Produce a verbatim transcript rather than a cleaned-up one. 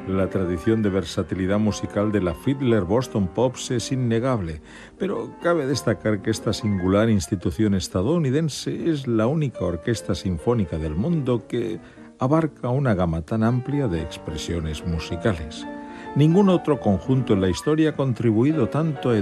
La tradición de versatilidad musical de la Fiddler Boston Pops es innegable, pero cabe destacar que esta singular institución estadounidense es la única orquesta sinfónica del mundo que abarca una gama tan amplia de expresiones musicales. Ningún otro conjunto en la historia ha contribuido tanto a